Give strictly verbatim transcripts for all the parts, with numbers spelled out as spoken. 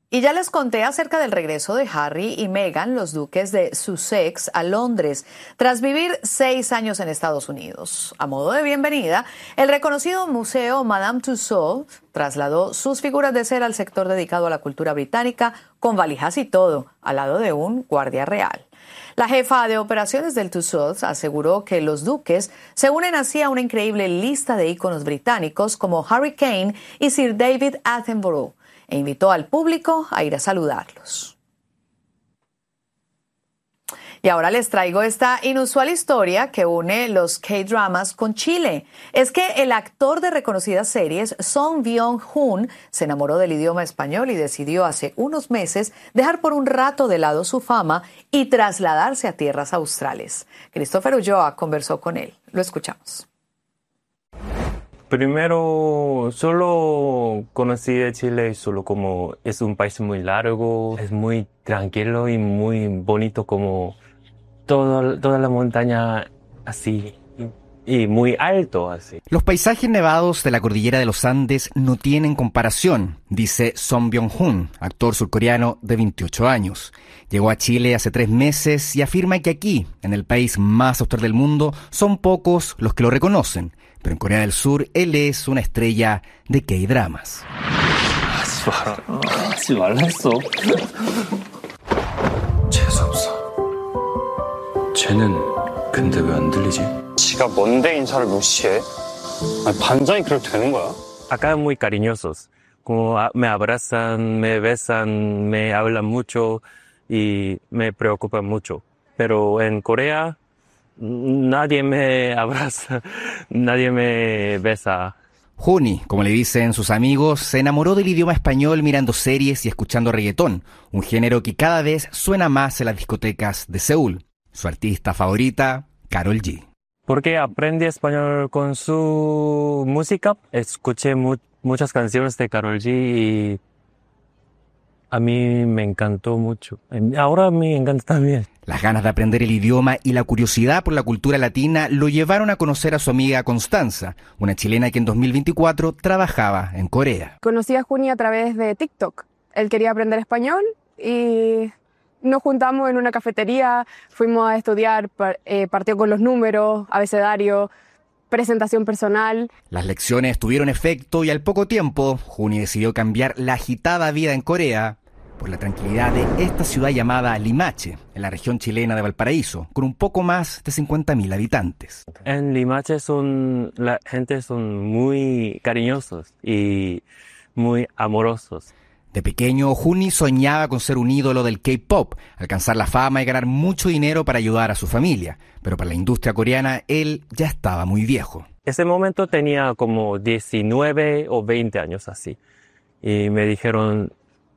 Y ya les conté acerca del regreso de Harry y Meghan, los duques de Sussex, a Londres, tras vivir seis años en Estados Unidos. A modo de bienvenida, el reconocido museo Madame Tussauds trasladó sus figuras de cera al sector dedicado a la cultura británica, con valijas y todo, al lado de un guardia real. La jefa de operaciones del Tussauds aseguró que los duques se unen así a una increíble lista de íconos británicos como Harry Kane y Sir David Attenborough, e invitó al público a ir a saludarlos. Y ahora les traigo esta inusual historia que une los K-dramas con Chile. Es que el actor de reconocidas series Song Byung-hun se enamoró del idioma español y decidió hace unos meses dejar por un rato de lado su fama y trasladarse a tierras australes. Christopher Ulloa conversó con él. Lo escuchamos. Primero, solo conocí de Chile solo como es un país muy largo, es muy tranquilo y muy bonito, como todo, toda la montaña así y, y muy alto así. Los paisajes nevados de la cordillera de los Andes no tienen comparación, dice Song Byung-hun, actor surcoreano de veintiocho años. Llegó a Chile hace tres meses y afirma que aquí, en el país más austral del mundo, son pocos los que lo reconocen. Pero en Corea del Sur, él es una estrella de K-dramas. 쟤는 근데 왜 안 들리지? 지가 뭔데 인사를 무시해? 아니, 반장이 그렇게 되는 거야? Acá muy cariñosos, como me abrazan, me besan, me hablan mucho y me preocupan mucho. Pero en Corea nadie me abraza, nadie me besa. Juni, como le dicen sus amigos, se enamoró del idioma español mirando series y escuchando reggaetón, un género que cada vez suena más en las discotecas de Seúl. Su artista favorita, Karol G. Porque aprendí español con su música, escuché mu- muchas canciones de Karol G y a mí me encantó mucho. Ahora a mí me encanta también. Las ganas de aprender el idioma y la curiosidad por la cultura latina lo llevaron a conocer a su amiga Constanza, una chilena que en dos mil veinticuatro trabajaba en Corea. Conocí a Juni a través de TikTok. Él quería aprender español y nos juntamos en una cafetería, fuimos a estudiar, eh, partió con los números, abecedario, presentación personal. Las lecciones tuvieron efecto y al poco tiempo, Juni decidió cambiar la agitada vida en Corea por la tranquilidad de esta ciudad llamada Limache, en la región chilena de Valparaíso, con un poco más de cincuenta mil habitantes. En Limache son, la gente son muy cariñosos y muy amorosos. De pequeño, Juni soñaba con ser un ídolo del K-pop, alcanzar la fama y ganar mucho dinero para ayudar a su familia. Pero para la industria coreana, él ya estaba muy viejo. Ese momento tenía como diecinueve o veinte años así. Y me dijeron,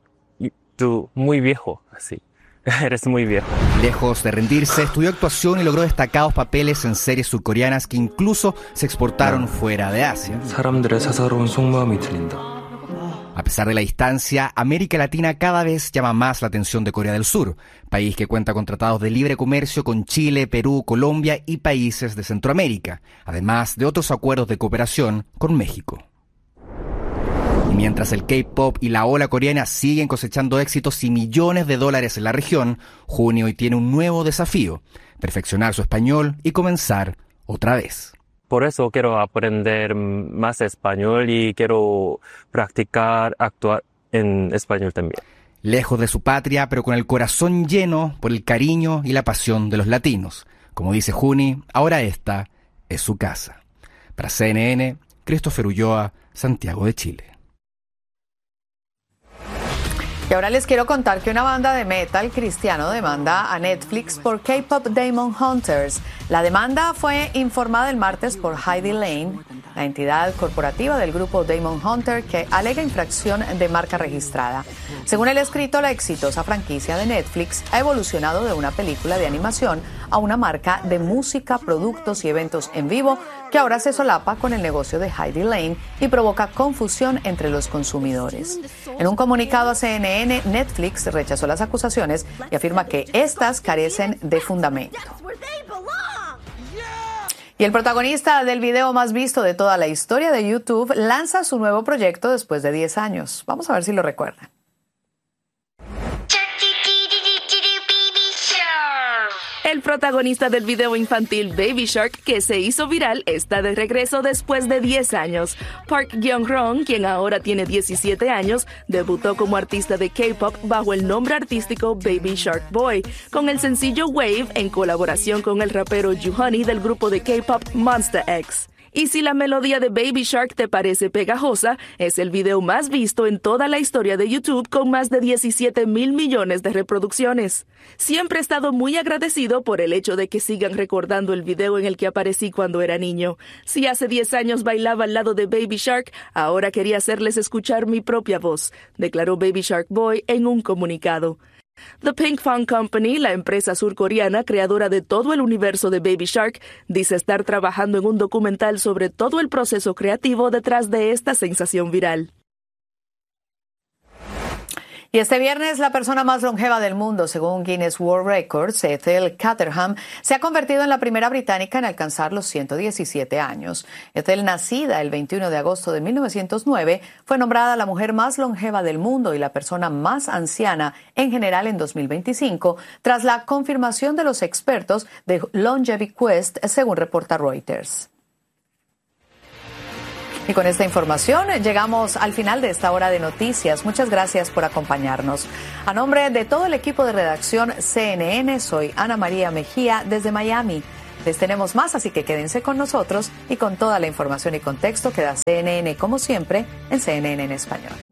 tú muy viejo, así. Eres muy viejo. Lejos de rendirse, estudió actuación y logró destacados papeles en series surcoreanas que incluso se exportaron fuera de Asia. 사람들의 사사로운 속마음이 들린다. A pesar de la distancia, América Latina cada vez llama más la atención de Corea del Sur, país que cuenta con tratados de libre comercio con Chile, Perú, Colombia y países de Centroamérica, además de otros acuerdos de cooperación con México. Y mientras el K-pop y la ola coreana siguen cosechando éxitos y millones de dólares en la región, Juni hoy tiene un nuevo desafío: perfeccionar su español y comenzar otra vez. Por eso quiero aprender más español y quiero practicar, actuar en español también. Lejos de su patria, pero con el corazón lleno por el cariño y la pasión de los latinos. Como dice Juni, ahora esta es su casa. Para C N N, Christopher Ulloa, Santiago de Chile. Y ahora les quiero contar que una banda de metal cristiano demanda a Netflix por K-pop Demon Hunters. La demanda fue informada el martes por Heidi Lane, la entidad corporativa del grupo Demon Hunter, que alega infracción de marca registrada. Según el escrito, la exitosa franquicia de Netflix ha evolucionado de una película de animación a una marca de música, productos y eventos en vivo que ahora se solapa con el negocio de Heidi Lane y provoca confusión entre los consumidores. En un comunicado a C N N, Netflix rechazó las acusaciones y afirma que estas carecen de fundamento. Y el protagonista del video más visto de toda la historia de YouTube lanza su nuevo proyecto después de diez años. Vamos a ver si lo recuerdan. protagonista del video infantil Baby Shark, que se hizo viral, está de regreso después de diez años. Park Gyeong-ron, quien ahora tiene diecisiete años, debutó como artista de K-pop bajo el nombre artístico Baby Shark Boy, con el sencillo Wave en colaboración con el rapero Ju-Honey del grupo de K-pop Monsta X. Y si la melodía de Baby Shark te parece pegajosa, es el video más visto en toda la historia de YouTube con más de diecisiete mil millones de reproducciones. Siempre he estado muy agradecido por el hecho de que sigan recordando el video en el que aparecí cuando era niño. Si hace diez años bailaba al lado de Baby Shark, ahora quería hacerles escuchar mi propia voz, declaró Baby Shark Boy en un comunicado. The Pinkfong Company, la empresa surcoreana creadora de todo el universo de Baby Shark, dice estar trabajando en un documental sobre todo el proceso creativo detrás de esta sensación viral. Y este viernes, la persona más longeva del mundo, según Guinness World Records, Ethel Caterham, se ha convertido en la primera británica en alcanzar los ciento diecisiete años. Ethel, nacida el veintiuno de agosto de mil novecientos nueve, fue nombrada la mujer más longeva del mundo y la persona más anciana en general en dos mil veinticinco, tras la confirmación de los expertos de Longevity Quest, según reporta Reuters. Y con esta información llegamos al final de esta hora de noticias. Muchas gracias por acompañarnos. A nombre de todo el equipo de redacción C N N, soy Ana María Mejía desde Miami. Les tenemos más, así que quédense con nosotros y con toda la información y contexto que da C N N, como siempre, en C N N en español.